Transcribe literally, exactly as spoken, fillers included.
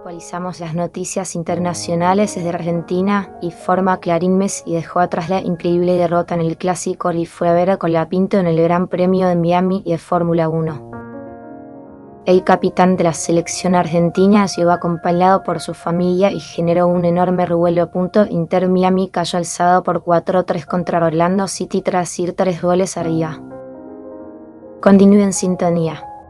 Actualizamos las noticias internacionales desde Argentina y forma Clarín Messi dejó atrás la increíble derrota en el Clásico y fue a ver a Colapinto en el Gran Premio de Miami y de Fórmula uno. El capitán de la selección argentina llegó acompañado por su familia y generó un enorme revuelo. Inter Miami cayó alzado por cuatro a tres contra Orlando City tras ir tres goles arriba. Continúe en sintonía.